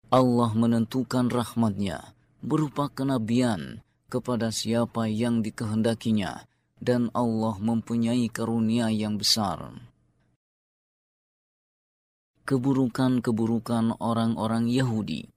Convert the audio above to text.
Allah menentukan rahmat-Nya berupa kenabian kepada siapa yang dikehendakinya, dan Allah mempunyai karunia yang besar. Keburukan-keburukan orang-orang Yahudi